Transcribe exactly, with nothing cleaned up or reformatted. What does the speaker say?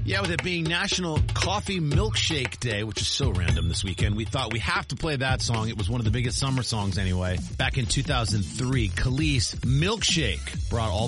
Yeah, with it being National Coffee Milkshake Day, which is so random this weekend, we thought we have to play that song. It was one of the biggest summer songs anyway. Back in two thousand three, Khalees' Milkshake brought all